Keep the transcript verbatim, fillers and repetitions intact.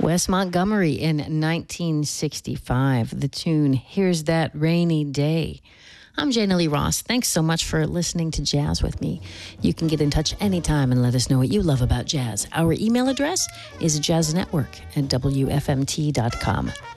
Wes Montgomery in nineteen sixty-five. The tune, Here's That Rainy Day. I'm Jana Lee Ross. Thanks so much for listening to Jazz with me. You can get in touch anytime and let us know what you love about jazz. Our email address is jazznetwork at w f m t dot com.